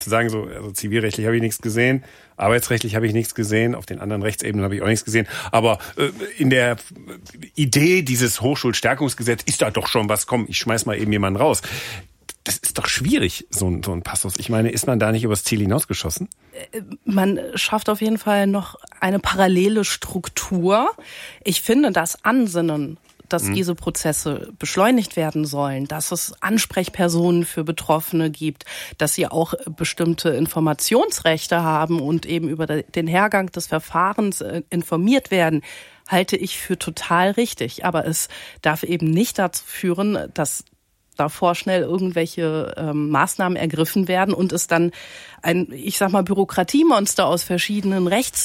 zu sagen, so also zivilrechtlich habe ich nichts gesehen, arbeitsrechtlich habe ich nichts gesehen, auf den anderen Rechtsebenen habe ich auch nichts gesehen. Aber in der Idee dieses Hochschulstärkungsgesetz ist da doch schon was, komm, ich schmeiß mal eben jemanden raus. Das ist doch schwierig, so ein Passus. Ich meine, ist man da nicht übers Ziel hinausgeschossen? Man schafft auf jeden Fall noch eine parallele Struktur. Ich finde das Ansinnen, dass diese Prozesse beschleunigt werden sollen, dass es Ansprechpersonen für Betroffene gibt, dass sie auch bestimmte Informationsrechte haben und eben über den Hergang des Verfahrens informiert werden, halte ich für total richtig. Aber es darf eben nicht dazu führen, dass davor schnell irgendwelche Maßnahmen ergriffen werden und es dann ein, ich sag mal, Bürokratiemonster aus verschiedenen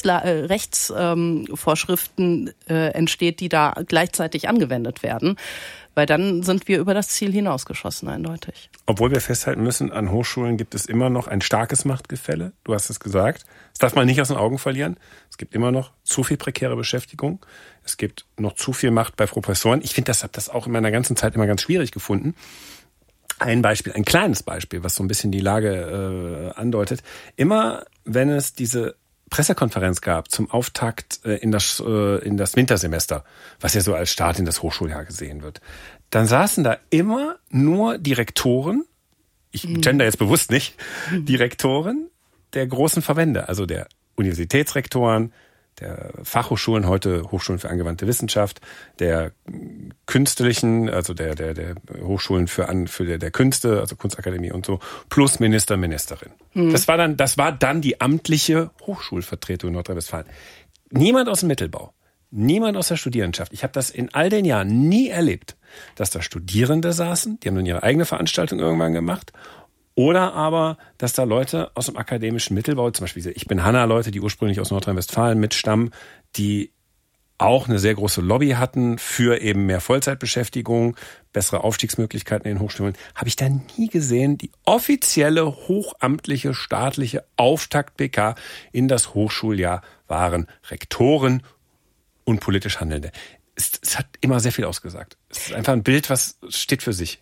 Rechtsvorschriften entsteht, die da gleichzeitig angewendet werden. Weil dann sind wir über das Ziel hinausgeschossen, eindeutig. Obwohl wir festhalten müssen, an Hochschulen gibt es immer noch ein starkes Machtgefälle. Du hast es gesagt. Das darf man nicht aus den Augen verlieren. Es gibt immer noch zu viel prekäre Beschäftigung. Es gibt noch zu viel Macht bei Professoren. Ich finde, habe das auch in meiner ganzen Zeit immer ganz schwierig gefunden. Ein Beispiel, ein kleines Beispiel, was so ein bisschen die Lage andeutet. Immer wenn es diese Pressekonferenz gab zum Auftakt in das Wintersemester, was ja so als Start in das Hochschuljahr gesehen wird, dann saßen da immer nur die Rektoren, ich gender jetzt bewusst nicht, die Rektoren der großen Verbände, also der Universitätsrektoren, der Fachhochschulen, heute Hochschulen für angewandte Wissenschaft, der künstlichen, also der Hochschulen der Künste, also Kunstakademie und so, plus Minister, Ministerin. Das war dann die amtliche Hochschulvertretung in Nordrhein-Westfalen. Niemand aus dem Mittelbau, niemand aus der Studierendenschaft. Ich habe das in all den Jahren nie erlebt, dass da Studierende saßen, die haben dann ihre eigene Veranstaltung irgendwann gemacht. Oder aber, dass da Leute aus dem akademischen Mittelbau, zum Beispiel Ich bin Hanna-Leute, die ursprünglich aus Nordrhein-Westfalen mitstammen, die auch eine sehr große Lobby hatten für eben mehr Vollzeitbeschäftigung, bessere Aufstiegsmöglichkeiten in den Hochschulen, habe ich da nie gesehen. Die offizielle, hochamtliche, staatliche Auftakt-PK in das Hochschuljahr waren Rektoren und politisch Handelnde. Es hat immer sehr viel ausgesagt. Es ist einfach ein Bild, was steht für sich.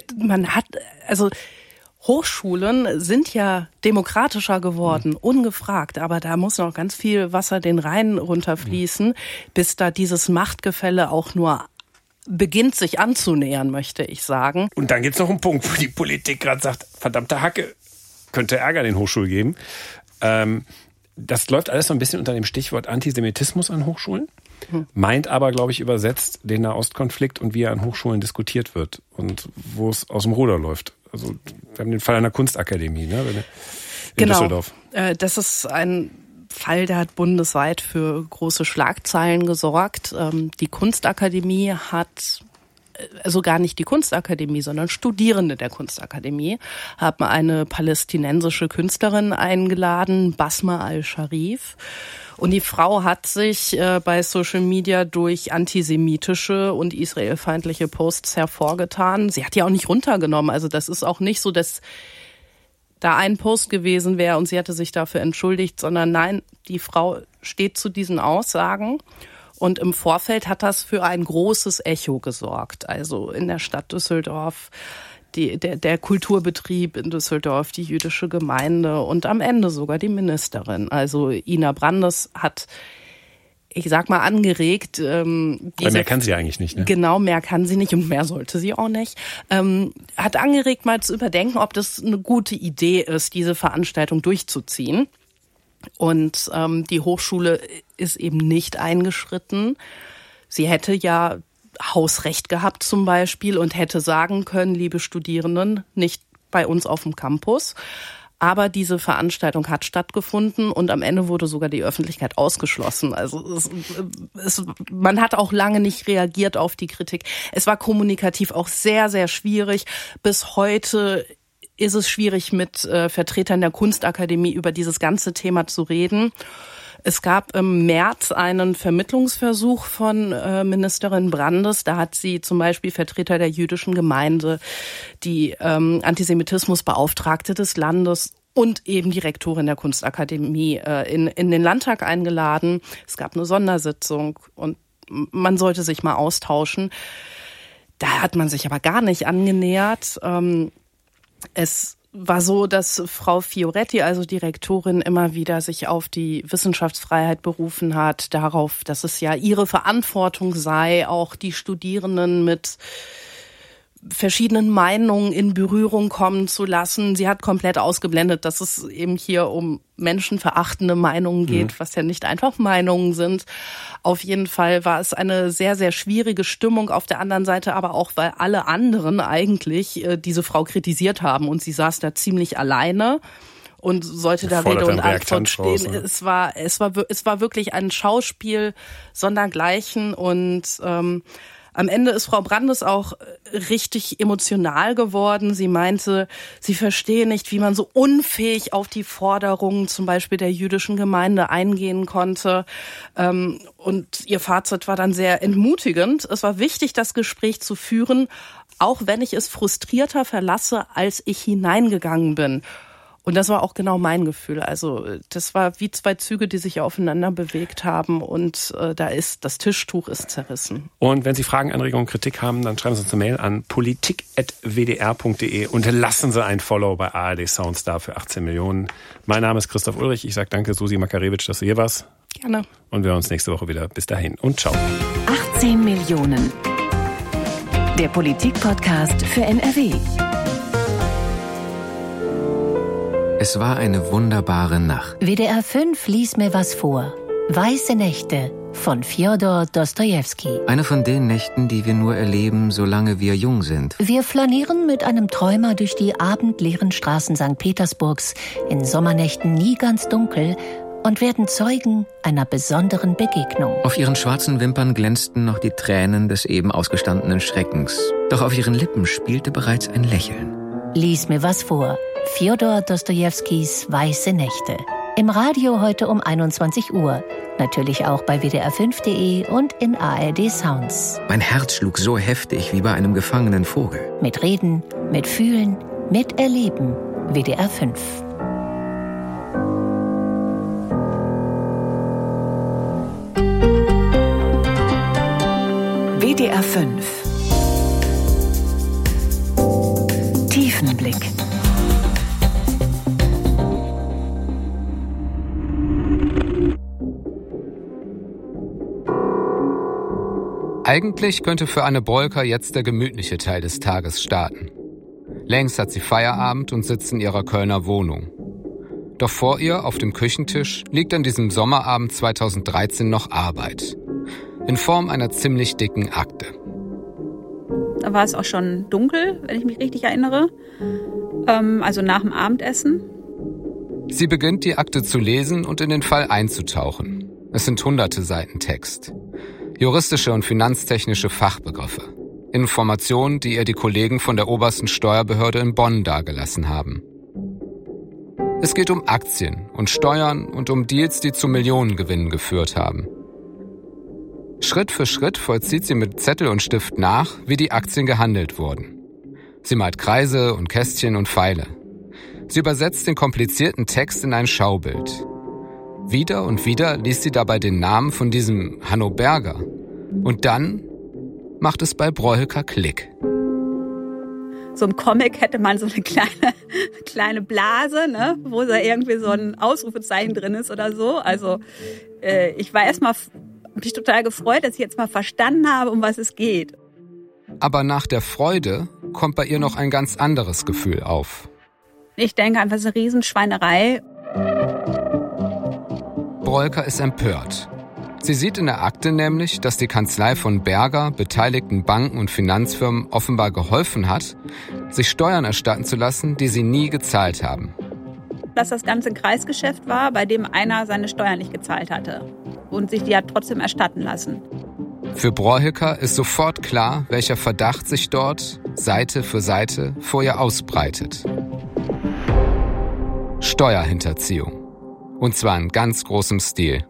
Hochschulen sind ja demokratischer geworden, ungefragt, aber da muss noch ganz viel Wasser den Rhein runterfließen, bis da dieses Machtgefälle auch nur beginnt sich anzunähern, möchte ich sagen. Und dann gibt's noch einen Punkt, wo die Politik gerade sagt, verdammte Hacke, könnte Ärger den Hochschulen geben. Das läuft alles so ein bisschen unter dem Stichwort Antisemitismus an Hochschulen. Meint aber, glaube ich, übersetzt den Nahostkonflikt und wie er an Hochschulen diskutiert wird und wo es aus dem Ruder läuft. Also wir haben den Fall einer Kunstakademie, ne? In Düsseldorf. Das ist ein Fall, der hat bundesweit für große Schlagzeilen gesorgt. Die Kunstakademie hat, also gar nicht die Kunstakademie, sondern Studierende der Kunstakademie, haben eine palästinensische Künstlerin eingeladen, Basma al-Sharif. Und die Frau hat sich bei Social Media durch antisemitische und israelfeindliche Posts hervorgetan. Sie hat die auch nicht runtergenommen. Also das ist auch nicht so, dass da ein Post gewesen wäre und sie hätte sich dafür entschuldigt, sondern nein, die Frau steht zu diesen Aussagen. Und im Vorfeld hat das für ein großes Echo gesorgt. Also in der Stadt Düsseldorf, der Kulturbetrieb in Düsseldorf, die jüdische Gemeinde und am Ende sogar die Ministerin. Also Ina Brandes hat, ich sag mal, angeregt. Mehr kann sie eigentlich nicht, ne? Genau, mehr kann sie nicht und mehr sollte sie auch nicht. Hat angeregt, mal zu überdenken, ob das eine gute Idee ist, diese Veranstaltung durchzuziehen. Und die Hochschule ist eben nicht eingeschritten. Sie hätte ja Hausrecht gehabt zum Beispiel und hätte sagen können, liebe Studierenden, nicht bei uns auf dem Campus. Aber diese Veranstaltung hat stattgefunden und am Ende wurde sogar die Öffentlichkeit ausgeschlossen. Also man hat auch lange nicht reagiert auf die Kritik. Es war kommunikativ auch sehr, sehr schwierig. Bis heute ist es schwierig, mit Vertretern der Kunstakademie über dieses ganze Thema zu reden. Es gab im März einen Vermittlungsversuch von Ministerin Brandes. Da hat sie zum Beispiel Vertreter der jüdischen Gemeinde, die Antisemitismusbeauftragte des Landes und eben die Rektorin der Kunstakademie in den Landtag eingeladen. Es gab eine Sondersitzung und man sollte sich mal austauschen. Da hat man sich aber gar nicht angenähert. Es war so, dass Frau Fioretti, also die Rektorin, immer wieder sich auf die Wissenschaftsfreiheit berufen hat, darauf, dass es ja ihre Verantwortung sei, auch die Studierenden mit verschiedenen Meinungen in Berührung kommen zu lassen. Sie hat komplett ausgeblendet, dass es eben hier um menschenverachtende Meinungen geht, was ja nicht einfach Meinungen sind. Auf jeden Fall war es eine sehr, sehr schwierige Stimmung auf der anderen Seite, aber auch, weil alle anderen eigentlich diese Frau kritisiert haben und sie saß da ziemlich alleine und sollte da Rede und Antwort stehen. Es war wirklich ein Schauspiel sondergleichen und am Ende ist Frau Brandes auch richtig emotional geworden. Sie meinte, sie verstehe nicht, wie man so unfähig auf die Forderungen zum Beispiel der jüdischen Gemeinde eingehen konnte. Und ihr Fazit war dann sehr entmutigend. Es war wichtig, das Gespräch zu führen, auch wenn ich es frustrierter verlasse, als ich hineingegangen bin. Und das war auch genau mein Gefühl. Also das war wie zwei Züge, die sich aufeinander bewegt haben und das Tischtuch ist zerrissen. Und wenn Sie Fragen, Anregungen, Kritik haben, dann schreiben Sie uns eine Mail an politik@wdr.de und lassen Sie ein Follow bei ARD Soundstar für 18 Millionen. Mein Name ist Christoph Ulrich. Ich sage danke, Susi Makarewitsch, dass du hier warst. Gerne. Und wir hören uns nächste Woche wieder. Bis dahin und ciao. 18 Millionen. Der Politik-Podcast für NRW. Es war eine wunderbare Nacht. WDR 5 lies mir was vor. Weiße Nächte von Fjodor Dostojewski. Eine von den Nächten, die wir nur erleben, solange wir jung sind. Wir flanieren mit einem Träumer durch die abendleeren Straßen St. Petersburgs, in Sommernächten nie ganz dunkel, und werden Zeugen einer besonderen Begegnung. Auf ihren schwarzen Wimpern glänzten noch die Tränen des eben ausgestandenen Schreckens. Doch auf ihren Lippen spielte bereits ein Lächeln. Lies mir was vor. Fjodor Dostojewskis Weiße Nächte. Im Radio heute um 21 Uhr. Natürlich auch bei wdr5.de und in ARD Sounds. Mein Herz schlug so heftig wie bei einem gefangenen Vogel. Mit Reden, mit Fühlen, mit Erleben. WDR 5. WDR 5. Tiefenblick. Eigentlich könnte für Anne Brolker jetzt der gemütliche Teil des Tages starten. Längst hat sie Feierabend und sitzt in ihrer Kölner Wohnung. Doch vor ihr auf dem Küchentisch liegt an diesem Sommerabend 2013 noch Arbeit. In Form einer ziemlich dicken Akte. Da war es auch schon dunkel, wenn ich mich richtig erinnere. Also nach dem Abendessen. Sie beginnt die Akte zu lesen und in den Fall einzutauchen. Es sind hunderte Seiten Text. Juristische und finanztechnische Fachbegriffe. Informationen, die ihr die Kollegen von der obersten Steuerbehörde in Bonn dargelassen haben. Es geht um Aktien und Steuern und um Deals, die zu Millionengewinnen geführt haben. Schritt für Schritt vollzieht sie mit Zettel und Stift nach, wie die Aktien gehandelt wurden. Sie malt Kreise und Kästchen und Pfeile. Sie übersetzt den komplizierten Text in ein Schaubild. Wieder und wieder liest sie dabei den Namen von diesem Hanno Berger. Und dann macht es bei Brolker Klick. So im Comic hätte man so eine kleine Blase, ne, wo da irgendwie so ein Ausrufezeichen drin ist oder so. Also ich war erstmal mich total gefreut, dass ich jetzt mal verstanden habe, um was es geht. Aber nach der Freude kommt bei ihr noch ein ganz anderes Gefühl auf. Ich denke einfach, es ist eine Riesenschweinerei. Brolker ist empört. Sie sieht in der Akte nämlich, dass die Kanzlei von Berger beteiligten Banken und Finanzfirmen offenbar geholfen hat, sich Steuern erstatten zu lassen, die sie nie gezahlt haben. Dass das Ganze ein Kreisgeschäft war, bei dem einer seine Steuern nicht gezahlt hatte und sich die hat trotzdem erstatten lassen. Für Brolker ist sofort klar, welcher Verdacht sich dort Seite für Seite vor ihr ausbreitet. Steuerhinterziehung. Und zwar in ganz großem Stil.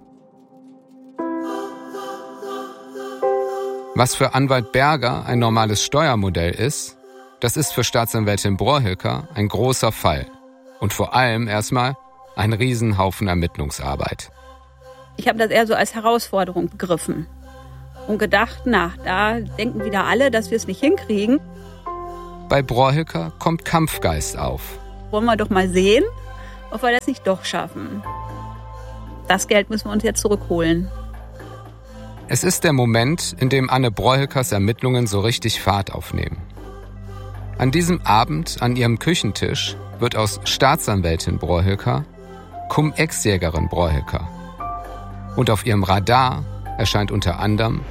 Was für Anwalt Berger ein normales Steuermodell ist, das ist für Staatsanwältin Brolker ein großer Fall. Und vor allem erstmal ein Riesenhaufen Ermittlungsarbeit. Ich habe das eher so als Herausforderung begriffen und gedacht, da denken wieder alle, dass wir es nicht hinkriegen. Bei Brolker kommt Kampfgeist auf. wollen wir doch mal sehen, ob wir das nicht doch schaffen. Das Geld müssen wir uns jetzt zurückholen. Es ist der Moment, in dem Anne Brohülkers Ermittlungen so richtig Fahrt aufnehmen. An diesem Abend an ihrem Küchentisch wird aus Staatsanwältin Brohülker Cum-Ex-Jägerin Brohülker. Und auf ihrem Radar erscheint unter anderem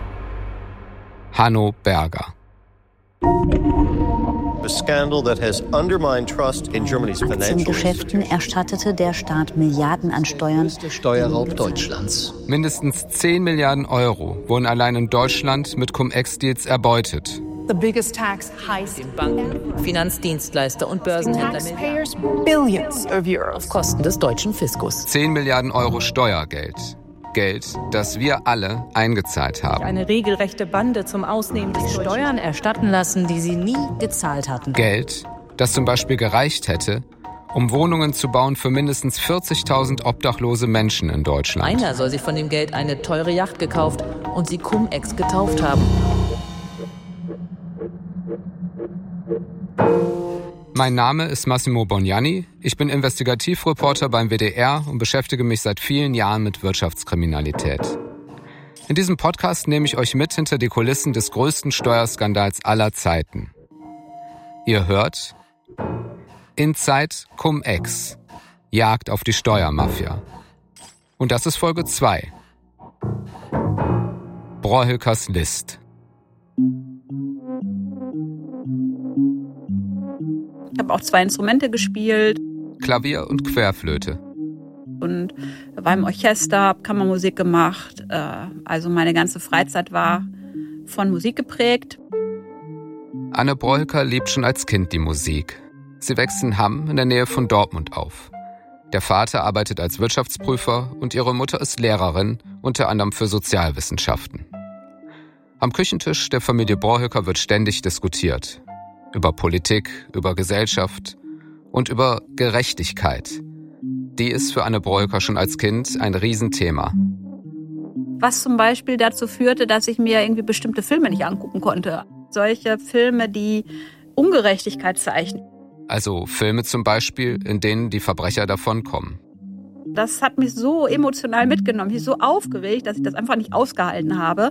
Hanno Berger. Aktiengeschäften erstattete der Staat Milliarden an Steuern. Steuerraub Deutschlands. Mindestens 10 Milliarden Euro wurden allein in Deutschland mit Cum-Ex-Deals erbeutet. The biggest tax heist in Banken, Finanzdienstleister und Börsenhändler Billions of Euros auf Kosten des deutschen Fiskus. 10 Milliarden Euro Steuergeld. Geld, das wir alle eingezahlt haben. Eine regelrechte Bande zum Ausnehmen des Steuern erstatten lassen, die sie nie gezahlt hatten. Geld, das zum Beispiel gereicht hätte, um Wohnungen zu bauen für mindestens 40.000 obdachlose Menschen in Deutschland. Einer soll sich von dem Geld eine teure Yacht gekauft und sie Cum-Ex getauft haben. Mein Name ist Massimo Bognani, ich bin Investigativreporter beim WDR und beschäftige mich seit vielen Jahren mit Wirtschaftskriminalität. In diesem Podcast nehme ich euch mit hinter die Kulissen des größten Steuerskandals aller Zeiten. Ihr hört Inside Cum-Ex, Jagd auf die Steuermafia. Und das ist Folge 2. Brohülkers List. Ich habe auch 2 Instrumente gespielt. Klavier und Querflöte. Und war im Orchester, habe Kammermusik gemacht. Also meine ganze Freizeit war von Musik geprägt. Anne Brohülker liebt schon als Kind die Musik. Sie wächst in Hamm in der Nähe von Dortmund auf. Der Vater arbeitet als Wirtschaftsprüfer und ihre Mutter ist Lehrerin, unter anderem für Sozialwissenschaften. Am Küchentisch der Familie Brohülker wird ständig diskutiert. Über Politik, über Gesellschaft und über Gerechtigkeit. Die ist für Anne Brohülker schon als Kind ein Riesenthema. Was zum Beispiel dazu führte, dass ich mir irgendwie bestimmte Filme nicht angucken konnte. Solche Filme, die Ungerechtigkeit zeichnen. Also Filme zum Beispiel, in denen die Verbrecher davonkommen. Das hat mich so emotional mitgenommen, mich so aufgeregt, dass ich das einfach nicht ausgehalten habe.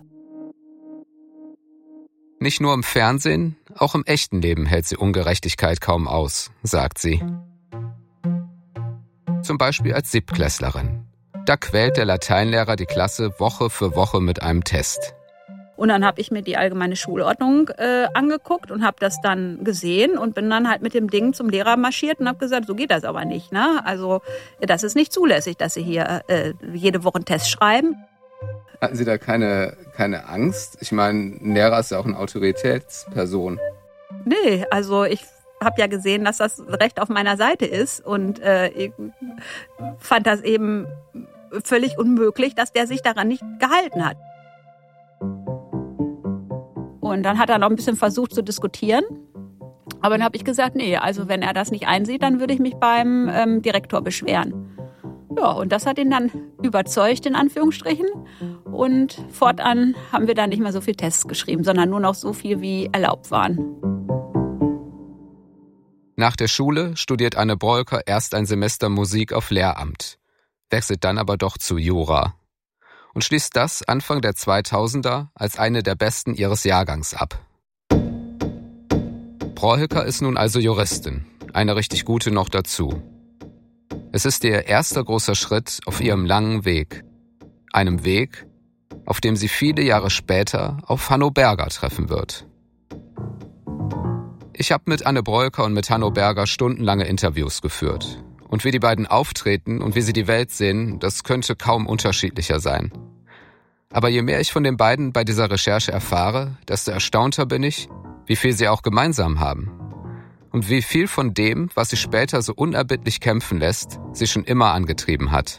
Nicht nur im Fernsehen, auch im echten Leben hält sie Ungerechtigkeit kaum aus, sagt sie. Zum Beispiel als Siebtklässlerin. Da quält der Lateinlehrer die Klasse Woche für Woche mit einem Test. Und dann habe ich mir die allgemeine Schulordnung angeguckt und habe das dann gesehen und bin dann halt mit dem Ding zum Lehrer marschiert und habe gesagt, so geht das aber nicht, ne? Also das ist nicht zulässig, dass Sie hier jede Woche einen Test schreiben. Hatten Sie da keine Angst? Ich meine, ein Lehrer ist ja auch eine Autoritätsperson. Nee, also ich habe ja gesehen, dass das Recht auf meiner Seite ist und ich fand das eben völlig unmöglich, dass der sich daran nicht gehalten hat. Und dann hat er noch ein bisschen versucht zu diskutieren. Aber dann habe ich gesagt, nee, also wenn er das nicht einsieht, dann würde ich mich beim Direktor beschweren. Ja, und das hat ihn dann überzeugt, in Anführungsstrichen. Und fortan haben wir dann nicht mehr so viel Tests geschrieben, sondern nur noch so viel, wie erlaubt waren. Nach der Schule studiert Anne Brohülker erst ein Semester Musik auf Lehramt, wechselt dann aber doch zu Jura und schließt das Anfang der 2000er als eine der besten ihres Jahrgangs ab. Brohülker ist nun also Juristin, eine richtig gute noch dazu. Es ist ihr erster großer Schritt auf ihrem langen Weg. Einem Weg, auf dem sie viele Jahre später auf Hanno Berger treffen wird. Ich habe mit Anne Brohülker und mit Hanno Berger stundenlange Interviews geführt. Und wie die beiden auftreten und wie sie die Welt sehen, das könnte kaum unterschiedlicher sein. Aber je mehr ich von den beiden bei dieser Recherche erfahre, desto erstaunter bin ich, wie viel sie auch gemeinsam haben. Und wie viel von dem, was sie später so unerbittlich kämpfen lässt, sie schon immer angetrieben hat.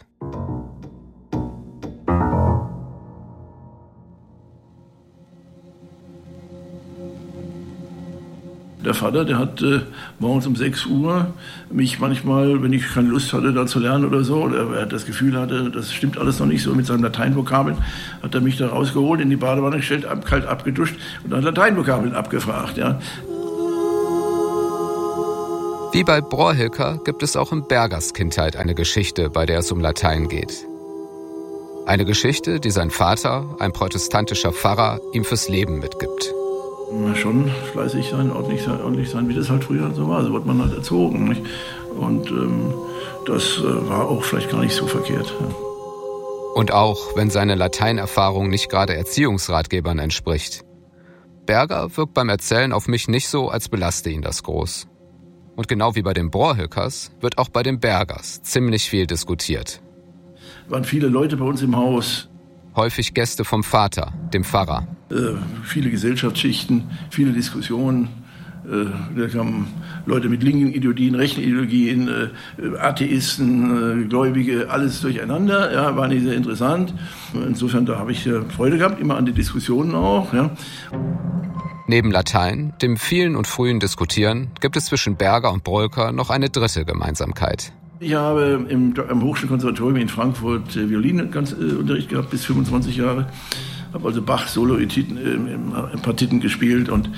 Der Vater, der hat morgens um 6 Uhr mich manchmal, wenn ich keine Lust hatte, da zu lernen oder so, oder er das Gefühl hatte, das stimmt alles noch nicht so mit seinen Lateinvokabeln, hat er mich da rausgeholt, in die Badewanne gestellt, kalt abgeduscht und dann Lateinvokabeln abgefragt. Ja. Wie bei Brohilker gibt es auch in Bergers Kindheit eine Geschichte, bei der es um Latein geht. Eine Geschichte, die sein Vater, ein protestantischer Pfarrer, ihm fürs Leben mitgibt. Schon fleißig sein, ordentlich sein, wie das halt früher so war. So wird man halt erzogen. Nicht? Und das war auch vielleicht gar nicht so verkehrt. Ja. Und auch, wenn seine Lateinerfahrung nicht gerade Erziehungsratgebern entspricht. Berger wirkt beim Erzählen auf mich nicht so, als belaste ihn das groß. Und genau wie bei den Brohilkers wird auch bei den Bergers ziemlich viel diskutiert. Waren viele Leute bei uns im Haus. Häufig Gäste vom Vater, dem Pfarrer. Viele Gesellschaftsschichten, viele Diskussionen. Da kamen Leute mit linken Ideologien, rechten Ideologien, Atheisten, Gläubige, alles durcheinander. Ja, war nicht sehr interessant. Insofern, da habe ich Freude gehabt, immer an die Diskussionen auch. Ja. Neben Latein, dem vielen und frühen Diskutieren, gibt es zwischen Berger und Brohilker noch eine dritte Gemeinsamkeit. Ich habe am Hochschulkonservatorium in Frankfurt Violinunterricht gehabt, bis 25 Jahre. Habe also Bach Solo-Partiten gespielt und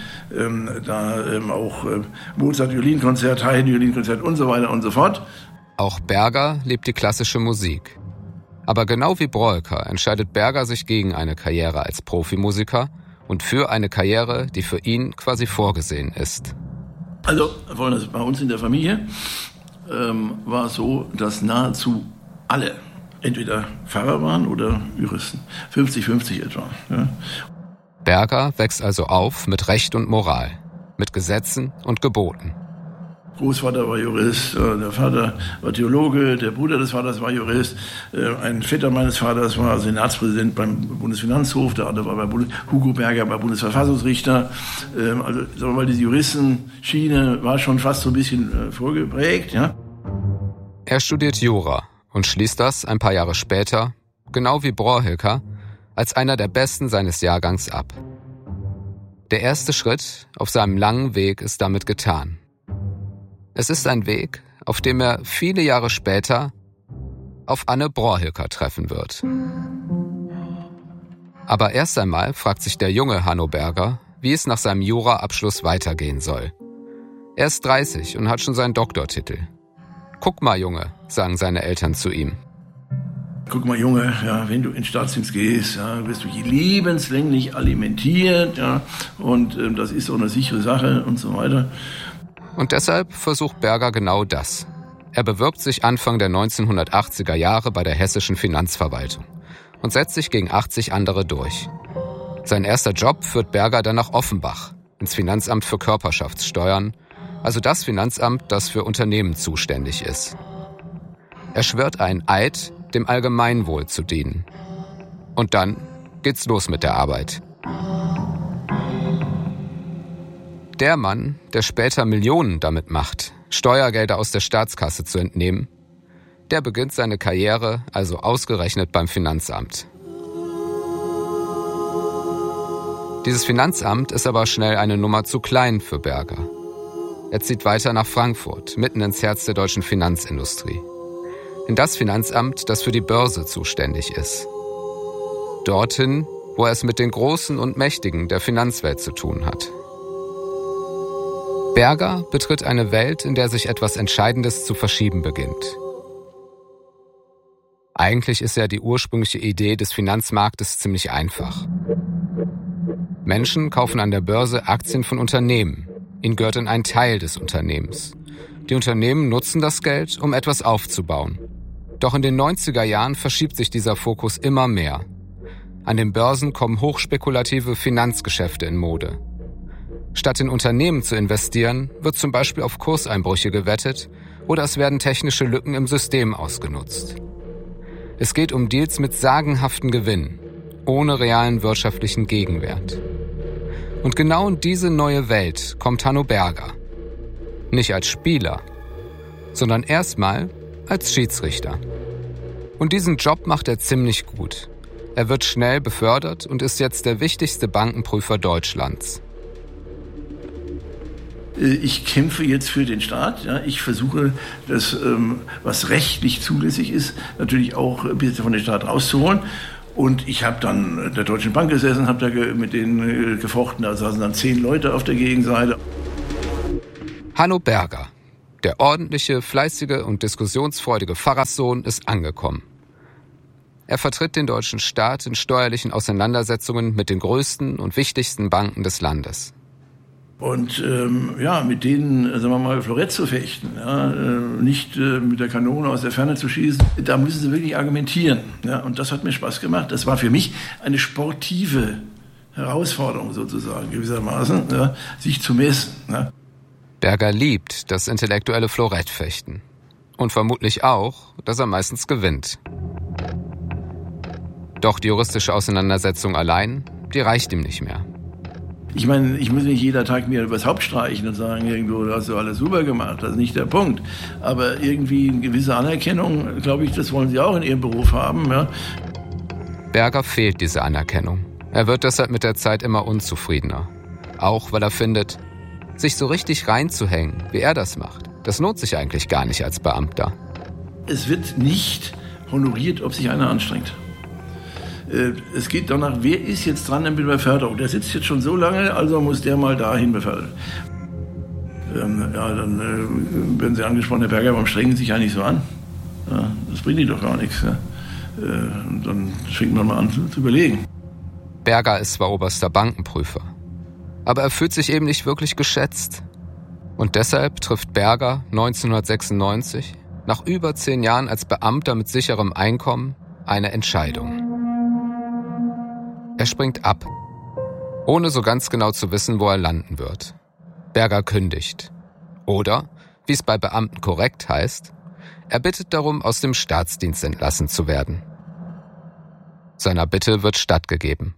auch Mozart Violinkonzert, Haydn Violinkonzert und so weiter und so fort. Auch Berger liebt die klassische Musik. Aber genau wie Brohilker entscheidet Berger sich gegen eine Karriere als Profimusiker und für eine Karriere, die für ihn quasi vorgesehen ist. Also bei uns in der Familie war es so, dass nahezu alle entweder Pfarrer waren oder Juristen. 50-50 etwa. Ja. Berger wächst also auf mit Recht und Moral, mit Gesetzen und Geboten. Großvater war Jurist, der Vater war Theologe, der Bruder des Vaters war Jurist, ein Vetter meines Vaters war Senatspräsident beim Bundesfinanzhof, der andere war Hugo Berger war Bundesverfassungsrichter. Also sagen wir mal, diese Juristenschiene war schon fast so ein bisschen vorgeprägt. Ja. Er studiert Jura und schließt das ein paar Jahre später, genau wie Brohilker, als einer der Besten seines Jahrgangs ab. Der erste Schritt auf seinem langen Weg ist damit getan. Es ist ein Weg, auf dem er viele Jahre später auf Anne Brohilker treffen wird. Aber erst einmal fragt sich der junge Hanno Berger, wie es nach seinem Jura-Abschluss weitergehen soll. Er ist 30 und hat schon seinen Doktortitel. Guck mal, Junge, sagen seine Eltern zu ihm. Guck mal, Junge, ja, wenn du in Staatsdienst gehst, ja, wirst du lebenslänglich alimentiert, ja, und das ist auch eine sichere Sache und so weiter. Und deshalb versucht Berger genau das. Er bewirbt sich Anfang der 1980er Jahre bei der hessischen Finanzverwaltung und setzt sich gegen 80 andere durch. Sein erster Job führt Berger dann nach Offenbach, ins Finanzamt für Körperschaftssteuern, also das Finanzamt, das für Unternehmen zuständig ist. Er schwört einen Eid, dem Allgemeinwohl zu dienen. Und dann geht's los mit der Arbeit. Der Mann, der später Millionen damit macht, Steuergelder aus der Staatskasse zu entnehmen, der beginnt seine Karriere also ausgerechnet beim Finanzamt. Dieses Finanzamt ist aber schnell eine Nummer zu klein für Berger. Er zieht weiter nach Frankfurt, mitten ins Herz der deutschen Finanzindustrie. In das Finanzamt, das für die Börse zuständig ist. Dorthin, wo er es mit den Großen und Mächtigen der Finanzwelt zu tun hat. Berger betritt eine Welt, in der sich etwas Entscheidendes zu verschieben beginnt. Eigentlich ist ja die ursprüngliche Idee des Finanzmarktes ziemlich einfach. Menschen kaufen an der Börse Aktien von Unternehmen. Ihnen gehört dann ein Teil des Unternehmens. Die Unternehmen nutzen das Geld, um etwas aufzubauen. Doch in den 90er Jahren verschiebt sich dieser Fokus immer mehr. An den Börsen kommen hochspekulative Finanzgeschäfte in Mode. Statt in Unternehmen zu investieren, wird zum Beispiel auf Kurseinbrüche gewettet oder es werden technische Lücken im System ausgenutzt. Es geht um Deals mit sagenhaften Gewinnen, ohne realen wirtschaftlichen Gegenwert. Und genau in diese neue Welt kommt Hanno Berger. Nicht als Spieler, sondern erstmal als Schiedsrichter. Und diesen Job macht er ziemlich gut. Er wird schnell befördert und ist jetzt der wichtigste Bankenprüfer Deutschlands. Ich kämpfe jetzt für den Staat. Ja. Ich versuche, das, was rechtlich zulässig ist, natürlich auch ein bisschen von dem Staat rauszuholen. Und ich habe dann der Deutschen Bank gesessen, habe da mit denen gefochten. Da saßen dann 10 Leute auf der Gegenseite. Hanno Berger. Der ordentliche, fleißige und diskussionsfreudige Pfarrerssohn ist angekommen. Er vertritt den deutschen Staat in steuerlichen Auseinandersetzungen mit den größten und wichtigsten Banken des Landes. Und mit denen, sagen wir mal, Florett zu fechten, nicht mit der Kanone aus der Ferne zu schießen, da müssen sie wirklich argumentieren. Ja? Und das hat mir Spaß gemacht. Das war für mich eine sportive Herausforderung sozusagen, gewissermaßen, sich zu messen. Ja? Berger liebt das intellektuelle Florettfechten. Und vermutlich auch, dass er meistens gewinnt. Doch die juristische Auseinandersetzung allein, die reicht ihm nicht mehr. Ich meine, ich muss nicht jeder Tag mir übers Haupt streichen und sagen, irgendwo, du hast du alles super gemacht, das ist nicht der Punkt. Aber irgendwie eine gewisse Anerkennung, glaube ich, das wollen sie auch in ihrem Beruf haben. Ja. Berger fehlt diese Anerkennung. Er wird deshalb mit der Zeit immer unzufriedener. Auch weil er findet, sich so richtig reinzuhängen, wie er das macht, das lohnt sich eigentlich gar nicht als Beamter. Es wird nicht honoriert, ob sich einer anstrengt. Es geht danach, wer ist jetzt dran mit der Beförderung? Der sitzt jetzt schon so lange, also muss der mal dahin befördert. Dann werden Sie angesprochen, Herr Berger, warum strengen Sie sich eigentlich so an? Ja, das bringt Ihnen doch gar nichts. Ja. Und dann fängt man mal an zu überlegen. Berger ist zwar oberster Bankenprüfer, aber er fühlt sich eben nicht wirklich geschätzt. Und deshalb trifft Berger 1996, nach über 10 Jahren als Beamter mit sicherem Einkommen, eine Entscheidung. Er springt ab, ohne so ganz genau zu wissen, wo er landen wird. Berger kündigt. Oder, wie es bei Beamten korrekt heißt, er bittet darum, aus dem Staatsdienst entlassen zu werden. Seiner Bitte wird stattgegeben.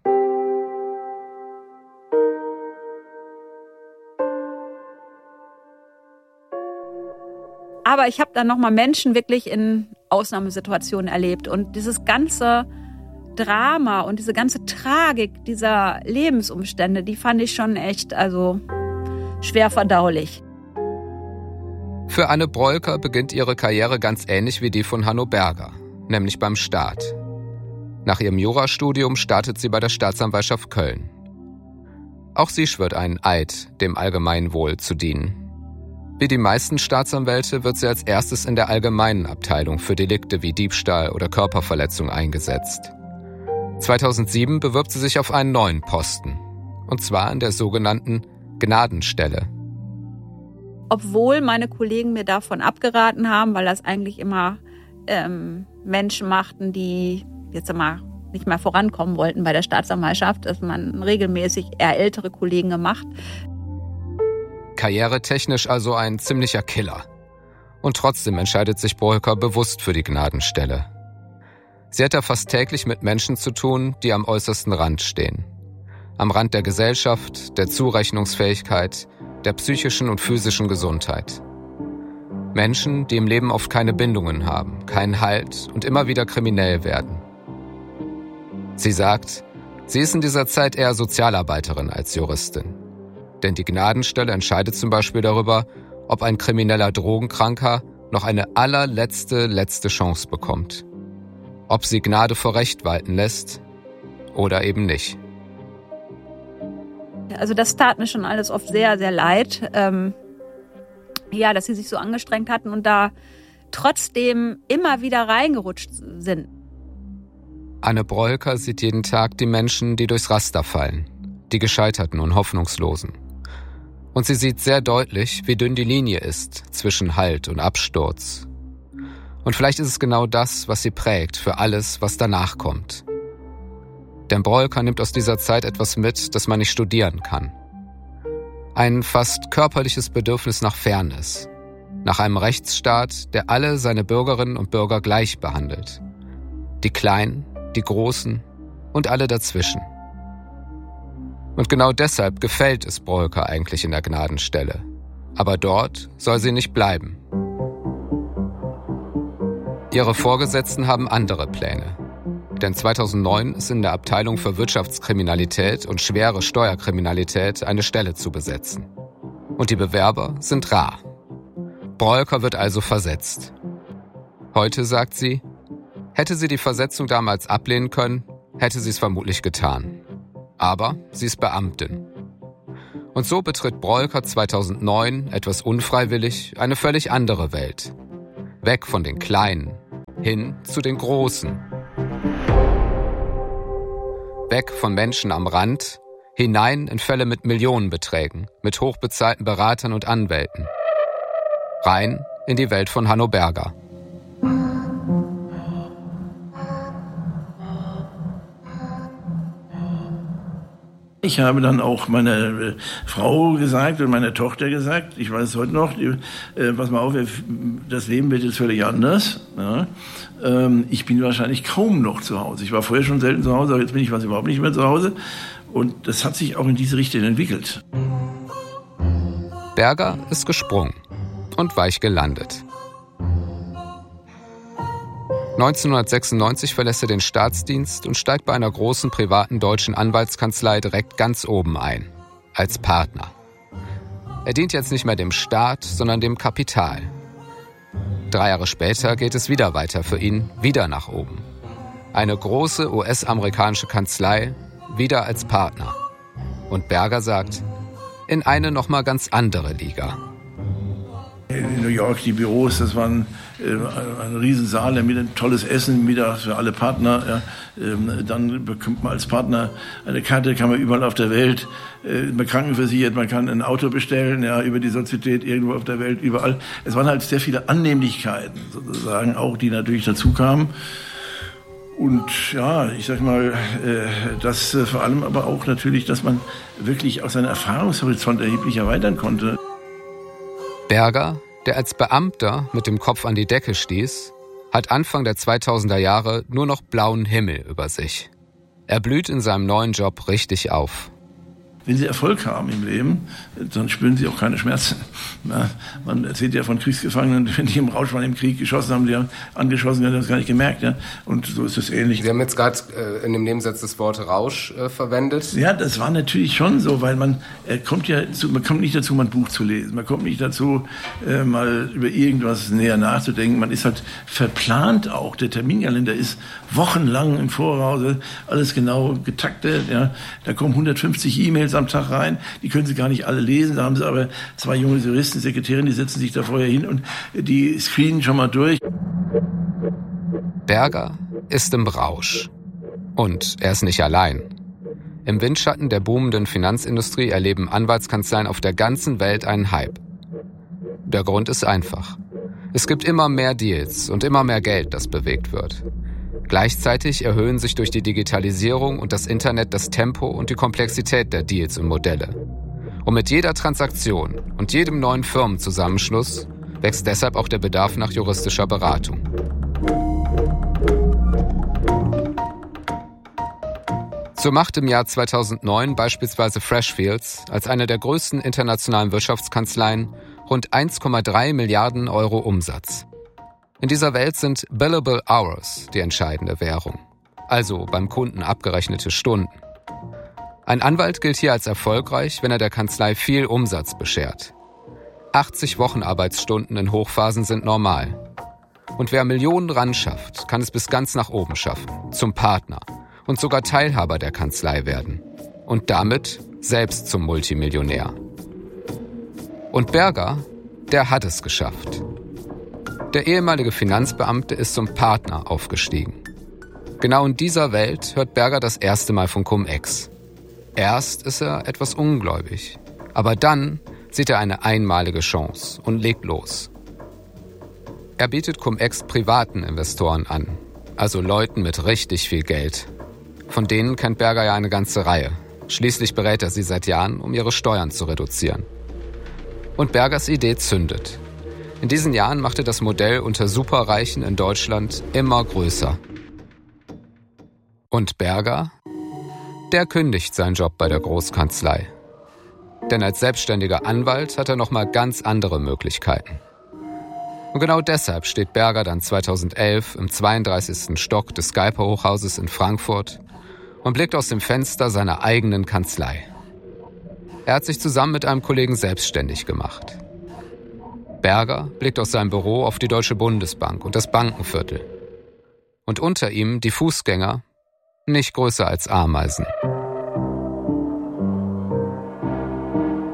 Aber ich habe dann nochmal Menschen wirklich in Ausnahmesituationen erlebt. Und dieses ganze Drama und diese ganze Tragik dieser Lebensumstände, die fand ich schon echt, schwer verdaulich. Für Anne Brollker beginnt ihre Karriere ganz ähnlich wie die von Hanno Berger, nämlich beim Staat. Nach ihrem Jurastudium startet sie bei der Staatsanwaltschaft Köln. Auch sie schwört einen Eid, dem Allgemeinwohl zu dienen. Wie die meisten Staatsanwälte wird sie als erstes in der allgemeinen Abteilung für Delikte wie Diebstahl oder Körperverletzung eingesetzt. 2007 bewirbt sie sich auf einen neuen Posten, und zwar in der sogenannten Gnadenstelle. Obwohl meine Kollegen mir davon abgeraten haben, weil das eigentlich immer Menschen machten, die jetzt einmal nicht mehr vorankommen wollten bei der Staatsanwaltschaft, dass man regelmäßig eher ältere Kollegen gemacht. Karrieretechnisch also ein ziemlicher Killer. Und trotzdem entscheidet sich Brollker bewusst für die Gnadenstelle. Sie hat da fast täglich mit Menschen zu tun, die am äußersten Rand stehen. Am Rand der Gesellschaft, der Zurechnungsfähigkeit, der psychischen und physischen Gesundheit. Menschen, die im Leben oft keine Bindungen haben, keinen Halt und immer wieder kriminell werden. Sie sagt, sie ist in dieser Zeit eher Sozialarbeiterin als Juristin. Denn die Gnadenstelle entscheidet zum Beispiel darüber, ob ein krimineller Drogenkranker noch eine allerletzte Chance bekommt. Ob sie Gnade vor Recht walten lässt oder eben nicht. Also das tat mir schon alles oft sehr, sehr leid, dass sie sich so angestrengt hatten und da trotzdem immer wieder reingerutscht sind. Anne Brollker sieht jeden Tag die Menschen, die durchs Raster fallen, die Gescheiterten und Hoffnungslosen. Und sie sieht sehr deutlich, wie dünn die Linie ist zwischen Halt und Absturz. Und vielleicht ist es genau das, was sie prägt für alles, was danach kommt. Denn Brollker nimmt aus dieser Zeit etwas mit, das man nicht studieren kann. Ein fast körperliches Bedürfnis nach Fairness, nach einem Rechtsstaat, der alle seine Bürgerinnen und Bürger gleich behandelt. Die Kleinen, die Großen und alle dazwischen. Und genau deshalb gefällt es Brollker eigentlich in der Gnadenstelle. Aber dort soll sie nicht bleiben. Ihre Vorgesetzten haben andere Pläne. Denn 2009 ist in der Abteilung für Wirtschaftskriminalität und schwere Steuerkriminalität eine Stelle zu besetzen. Und die Bewerber sind rar. Brollker wird also versetzt. Heute sagt sie, hätte sie die Versetzung damals ablehnen können, hätte sie es vermutlich getan. Aber sie ist Beamtin. Und so betritt Brollker 2009, etwas unfreiwillig, eine völlig andere Welt. Weg von den Kleinen, hin zu den Großen. Weg von Menschen am Rand, hinein in Fälle mit Millionenbeträgen, mit hochbezahlten Beratern und Anwälten. Rein in die Welt von Hanno Berger. Ich habe dann auch meiner Frau gesagt und meiner Tochter gesagt, ich weiß es heute noch, pass mal auf, das Leben wird jetzt völlig anders. Ja. Ich bin wahrscheinlich kaum noch zu Hause. Ich war vorher schon selten zu Hause, aber jetzt bin ich fast überhaupt nicht mehr zu Hause. Und das hat sich auch in diese Richtung entwickelt. Berger ist gesprungen und weich gelandet. 1996 verlässt er den Staatsdienst und steigt bei einer großen privaten deutschen Anwaltskanzlei direkt ganz oben ein, als Partner. Er dient jetzt nicht mehr dem Staat, sondern dem Kapital. 3 Jahre später geht es wieder weiter für ihn, wieder nach oben. Eine große US-amerikanische Kanzlei, wieder als Partner. Und Berger sagt, in eine nochmal ganz andere Liga. In New York, die Büros, das waren ein Riesensaal mit ein tolles Essen, mittags für alle Partner. Ja. Dann bekommt man als Partner eine Karte, kann man überall auf der Welt, man krankenversichert, man kann ein Auto bestellen, ja, über die Sozietät irgendwo auf der Welt, überall. Es waren halt sehr viele Annehmlichkeiten, sozusagen, auch die natürlich dazu kamen. Und ja, ich sag mal, das vor allem aber auch natürlich, dass man wirklich auch seinen Erfahrungshorizont erheblich erweitern konnte. Berger, der als Beamter mit dem Kopf an die Decke stieß, hat Anfang der 2000er Jahre nur noch blauen Himmel über sich. Er blüht in seinem neuen Job richtig auf. Wenn Sie Erfolg haben im Leben, dann spüren Sie auch keine Schmerzen. Ja, man erzählt ja von Kriegsgefangenen, wenn die im Rausch waren im Krieg geschossen haben, die haben angeschossen, die haben das gar nicht gemerkt. Ja? Und so ist es ähnlich. Sie haben jetzt gerade in dem Nebensatz das Wort Rausch verwendet. Ja, das war natürlich schon so, weil man kommt nicht dazu, mal ein Buch zu lesen. Man kommt nicht dazu, mal über irgendwas näher nachzudenken. Man ist halt verplant auch. Der Terminkalender ist wochenlang im Voraus, alles genau getaktet. Ja? Da kommen 150 E-Mails am Tag rein, die können Sie gar nicht alle lesen, da haben Sie aber 2 junge Juristen, Sekretärinnen, die setzen sich da vorher hin und die screenen schon mal durch. Berger ist im Rausch. Und er ist nicht allein. Im Windschatten der boomenden Finanzindustrie erleben Anwaltskanzleien auf der ganzen Welt einen Hype. Der Grund ist einfach. Es gibt immer mehr Deals und immer mehr Geld, das bewegt wird. Gleichzeitig erhöhen sich durch die Digitalisierung und das Internet das Tempo und die Komplexität der Deals und Modelle. Und mit jeder Transaktion und jedem neuen Firmenzusammenschluss wächst deshalb auch der Bedarf nach juristischer Beratung. So macht im Jahr 2009 beispielsweise Freshfields als eine der größten internationalen Wirtschaftskanzleien rund 1,3 Milliarden Euro Umsatz. In dieser Welt sind Billable Hours die entscheidende Währung, also beim Kunden abgerechnete Stunden. Ein Anwalt gilt hier als erfolgreich, wenn er der Kanzlei viel Umsatz beschert. 80 Wochenarbeitsstunden in Hochphasen sind normal. Und wer Millionen ran schafft, kann es bis ganz nach oben schaffen, zum Partner und sogar Teilhaber der Kanzlei werden. Und damit selbst zum Multimillionär. Und Berger, der hat es geschafft. Der ehemalige Finanzbeamte ist zum Partner aufgestiegen. Genau in dieser Welt hört Berger das erste Mal von Cum-Ex. Erst ist er etwas ungläubig, aber dann sieht er eine einmalige Chance und legt los. Er bietet Cum-Ex privaten Investoren an, also Leuten mit richtig viel Geld. Von denen kennt Berger ja eine ganze Reihe. Schließlich berät er sie seit Jahren, um ihre Steuern zu reduzieren. Und Bergers Idee zündet. In diesen Jahren machte das Modell unter Superreichen in Deutschland immer größer. Und Berger? Der kündigt seinen Job bei der Großkanzlei. Denn als selbstständiger Anwalt hat er nochmal ganz andere Möglichkeiten. Und genau deshalb steht Berger dann 2011 im 32. Stock des Skype-Hochhauses in Frankfurt und blickt aus dem Fenster seiner eigenen Kanzlei. Er hat sich zusammen mit einem Kollegen selbstständig gemacht. Berger blickt aus seinem Büro auf die Deutsche Bundesbank und das Bankenviertel. Und unter ihm die Fußgänger, nicht größer als Ameisen.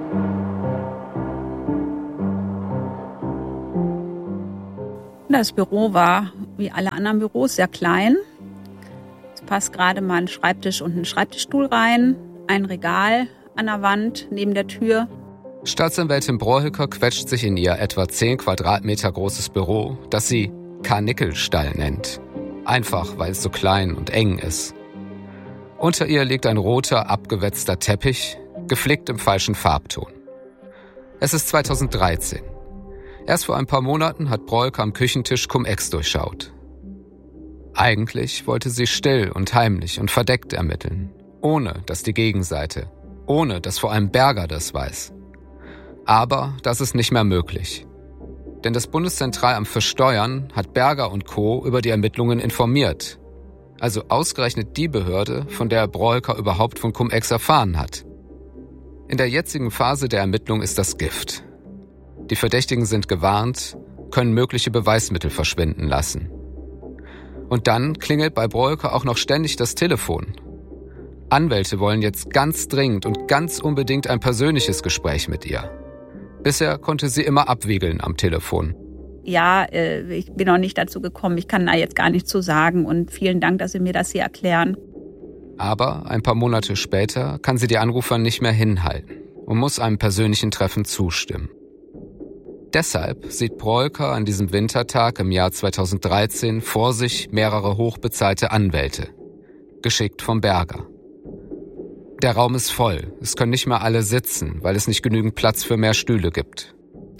Das Büro war, wie alle anderen Büros, sehr klein. Es passt gerade mal ein Schreibtisch und ein Schreibtischstuhl rein, ein Regal an der Wand neben der Tür. Staatsanwältin Brohülker quetscht sich in ihr etwa 10 Quadratmeter großes Büro, das sie Karnickelstall nennt. Einfach, weil es so klein und eng ist. Unter ihr liegt ein roter, abgewetzter Teppich, geflickt im falschen Farbton. Es ist 2013. Erst vor ein paar Monaten hat Brohülker am Küchentisch Cum-Ex durchschaut. Eigentlich wollte sie still und heimlich und verdeckt ermitteln, ohne dass die Gegenseite, ohne dass vor allem Berger das weiß. Aber das ist nicht mehr möglich. Denn das Bundeszentralamt für Steuern hat Berger und Co. über die Ermittlungen informiert. Also ausgerechnet die Behörde, von der Brohülker überhaupt von Cum-Ex erfahren hat. In der jetzigen Phase der Ermittlung ist das Gift. Die Verdächtigen sind gewarnt, können mögliche Beweismittel verschwinden lassen. Und dann klingelt bei Brohülker auch noch ständig das Telefon. Anwälte wollen jetzt ganz dringend und ganz unbedingt ein persönliches Gespräch mit ihr. Bisher konnte sie immer abwiegeln am Telefon. Ja, ich bin noch nicht dazu gekommen, ich kann da jetzt gar nichts zu sagen und vielen Dank, dass Sie mir das hier erklären. Aber ein paar Monate später kann sie die Anrufer nicht mehr hinhalten und muss einem persönlichen Treffen zustimmen. Deshalb sieht Brohülker an diesem Wintertag im Jahr 2013 vor sich mehrere hochbezahlte Anwälte, geschickt vom Berger. Der Raum ist voll, es können nicht mehr alle sitzen, weil es nicht genügend Platz für mehr Stühle gibt.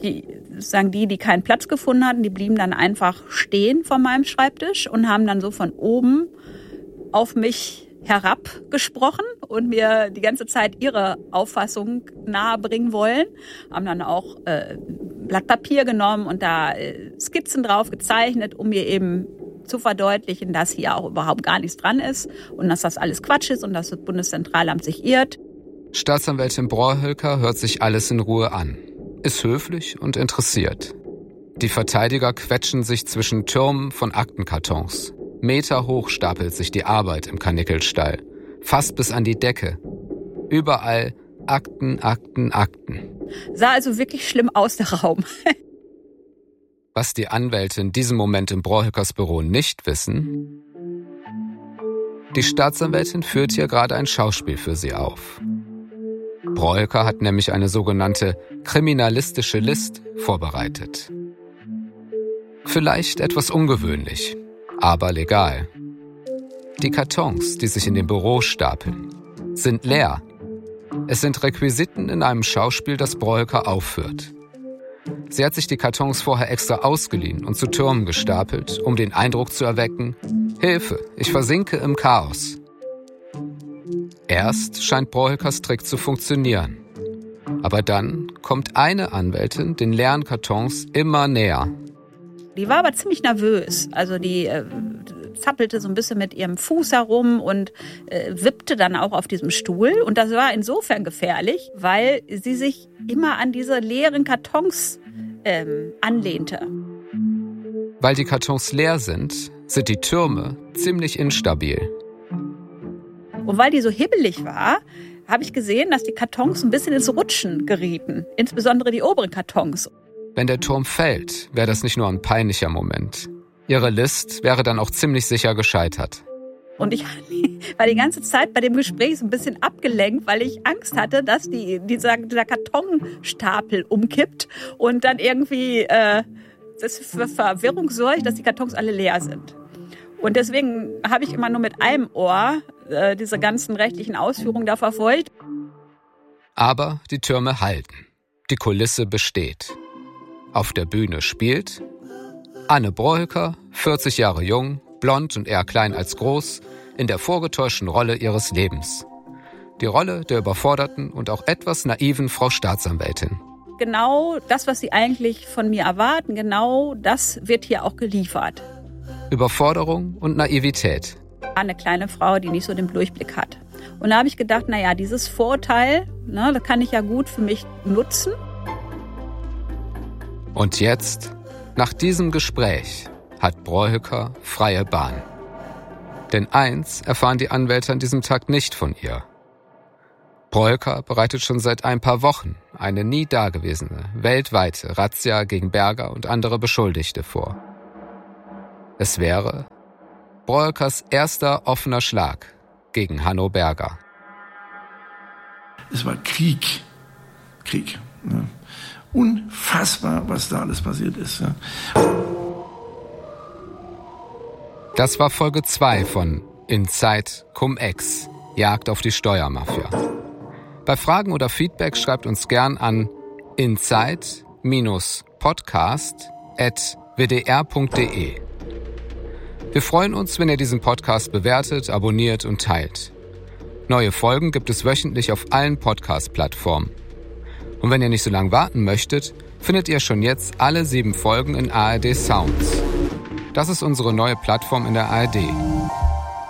Die keinen Platz gefunden hatten, die blieben dann einfach stehen vor meinem Schreibtisch und haben dann so von oben auf mich herabgesprochen und mir die ganze Zeit ihre Auffassung nahebringen wollen. Haben dann auch Blatt Papier genommen und da Skizzen drauf gezeichnet, um mir eben zu verdeutlichen, dass hier auch überhaupt gar nichts dran ist und dass das alles Quatsch ist und dass das Bundeszentralamt sich irrt. Staatsanwältin Brohülker hört sich alles in Ruhe an, ist höflich und interessiert. Die Verteidiger quetschen sich zwischen Türmen von Aktenkartons. Meterhoch stapelt sich die Arbeit im Karnickelstall, fast bis an die Decke. Überall Akten, Akten, Akten. Sah also wirklich schlimm aus, der Raum. Was die Anwälte in diesem Moment im Brohülkers Büro nicht wissen: Die Staatsanwältin führt hier gerade ein Schauspiel für sie auf. Brohülker hat nämlich eine sogenannte kriminalistische List vorbereitet. Vielleicht etwas ungewöhnlich, aber legal. Die Kartons, die sich in dem Büro stapeln, sind leer. Es sind Requisiten in einem Schauspiel, das Brohülker aufführt. Sie hat sich die Kartons vorher extra ausgeliehen und zu Türmen gestapelt, um den Eindruck zu erwecken: Hilfe, ich versinke im Chaos. Erst scheint Brohülkers Trick zu funktionieren. Aber dann kommt eine Anwältin den leeren Kartons immer näher. Die war aber ziemlich nervös. Also die zappelte so ein bisschen mit ihrem Fuß herum und wippte dann auch auf diesem Stuhl. Und das war insofern gefährlich, weil sie sich immer an diese leeren Kartons anlehnte. Weil die Kartons leer sind die Türme ziemlich instabil. Und weil die so hibbelig war, habe ich gesehen, dass die Kartons ein bisschen ins Rutschen gerieten. Insbesondere die oberen Kartons. Wenn der Turm fällt, wäre das nicht nur ein peinlicher Moment. Ihre List wäre dann auch ziemlich sicher gescheitert. Und ich war die ganze Zeit bei dem Gespräch so ein bisschen abgelenkt, weil ich Angst hatte, dass dieser Kartonstapel umkippt und dann irgendwie das für Verwirrung sorgt, dass die Kartons alle leer sind. Und deswegen habe ich immer nur mit einem Ohr diese ganzen rechtlichen Ausführungen da verfolgt. Aber die Türme halten. Die Kulisse besteht. Auf der Bühne spielt Anne Brohülker, 40 Jahre jung, blond und eher klein als groß, in der vorgetäuschten Rolle ihres Lebens. Die Rolle der überforderten und auch etwas naiven Frau Staatsanwältin. Genau das, was Sie eigentlich von mir erwarten, genau das wird hier auch geliefert. Überforderung und Naivität. Eine kleine Frau, die nicht so den Durchblick hat. Und da habe ich gedacht, naja, dieses Vorurteil, das kann ich ja gut für mich nutzen. Und jetzt, nach diesem Gespräch, hat Brohülker freie Bahn. Denn eins erfahren die Anwälte an diesem Tag nicht von ihr. Brohülker bereitet schon seit ein paar Wochen eine nie dagewesene, weltweite Razzia gegen Berger und andere Beschuldigte vor. Es wäre Broekers erster offener Schlag gegen Hanno Berger. Es war Krieg. Ne? Unfassbar, was da alles passiert ist. Ja. Das war Folge 2 von Inside Cum-Ex, Jagd auf die Steuermafia. Bei Fragen oder Feedback schreibt uns gern an inside-podcast@wdr.de. Wir freuen uns, wenn ihr diesen Podcast bewertet, abonniert und teilt. Neue Folgen gibt es wöchentlich auf allen Podcast-Plattformen. Und wenn ihr nicht so lange warten möchtet, findet ihr schon jetzt alle 7 Folgen in ARD Sounds. Das ist unsere neue Plattform in der ARD.